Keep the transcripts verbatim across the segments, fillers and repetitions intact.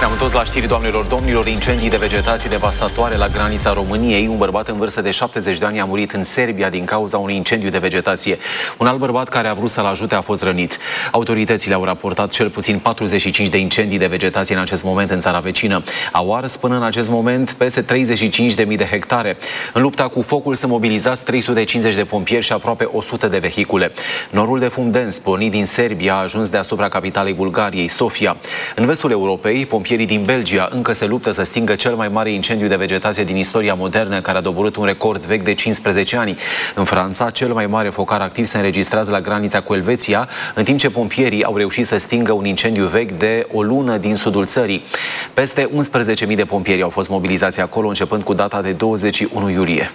Ne-am întors la știri, doamnelor, domnilor. Incendii de vegetație devastatoare la granița României. Un bărbat în vârstă de șaptezeci de ani a murit în Serbia din cauza unui incendiu de vegetație. Un alt bărbat care a vrut să-l ajute a fost rănit. Autoritățile au raportat cel puțin patruzeci și cinci de incendii de vegetație în acest moment în țara vecină. Au ars până în acest moment peste treizeci și cinci de mii de hectare. În lupta cu focul sunt mobilizați trei sute cincizeci de pompieri și aproape o sută de vehicule. Norul de fum dens pornit din Serbia a ajuns deasupra capitalei Bulgariei, Sofia. În vestul Europei, pompierii din Belgia încă se luptă să stingă cel mai mare incendiu de vegetație din istoria modernă, care a doborât un record vechi de cincisprezece ani. În Franța, cel mai mare focar activ se înregistrează la granița cu Elveția, în timp ce pompierii au reușit să stingă un incendiu vechi de o lună din sudul țării. Peste unsprezece mii de pompieri au fost mobilizați acolo, începând cu data de douăzeci și unu iulie.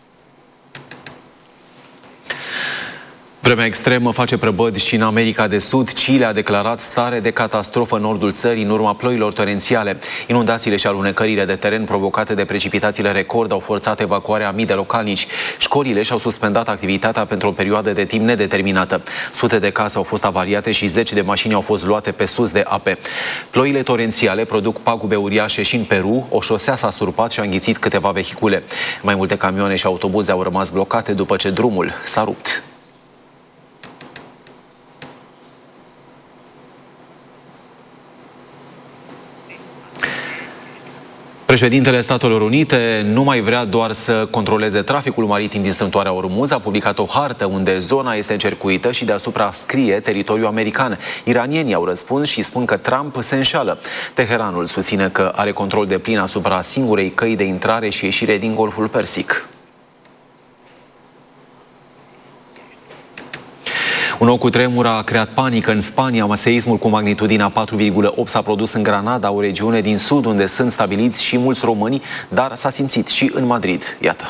Vremea extremă face prăbădi și în America de Sud. Chile a declarat stare de catastrofă în nordul țării în urma ploilor torențiale. Inundațiile și alunecările de teren provocate de precipitațiile record au forțat evacuarea a mii de localnici. Școlile și-au suspendat activitatea pentru o perioadă de timp nedeterminată. Sute de case au fost avariate și zeci de mașini au fost luate pe sus de ape. Ploile torențiale produc pagube uriașe și în Peru. O șosea s-a surpat și a înghițit câteva vehicule. Mai multe camioane și autobuze au rămas blocate după ce drumul s-a rupt. Președintele Statelor Unite nu mai vrea doar să controleze traficul maritim din strâmtoarea Ormuz. A publicat o hartă unde zona este încercuită și deasupra scrie teritoriul american. Iranienii au răspuns și spun că Trump se înșală. Teheranul susține că are control deplin asupra singurei căi de intrare și ieșire din Golful Persic. Un nou cutremur a creat panică în Spania. Seismul cu magnitudinea patru virgulă opt s-a produs în Granada, o regiune din sud unde sunt stabiliți și mulți români, dar s-a simțit și în Madrid. Iată.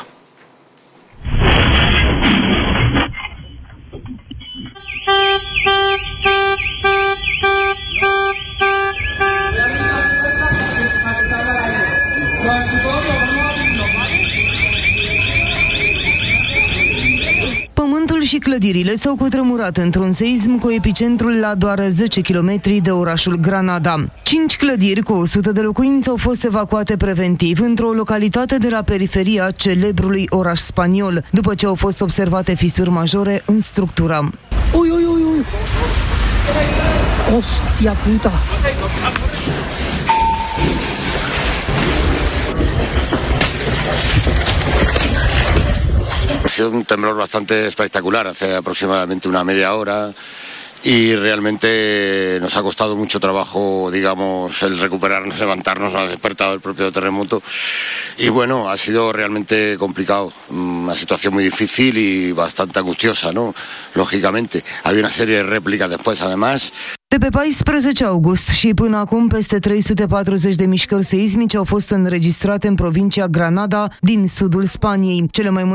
Pământul și clădirile s-au cutremurat într-un seism cu epicentrul la doar zece kilometri de orașul Granada. Cinci clădiri cu o sută de locuințe au fost evacuate preventiv într-o localitate de la periferia celebrului oraș spaniol, după ce au fost observate fisuri majore în structură. Ui, ui, ui, ui! Ostia puta! Ha sido un temblor bastante espectacular, hace aproximadamente una media hora y realmente nos ha costado mucho trabajo, digamos, el recuperarnos, levantarnos, nos ha despertado el propio terremoto y bueno, ha sido realmente complicado, una situación muy difícil y bastante angustiosa, ¿no? Lógicamente, había una serie de réplicas después, además. De pe paisprezece august și până acum peste trei sute patruzeci de mișcări seismice au fost înregistrate în provincia Granada din sudul Spaniei. Cele mai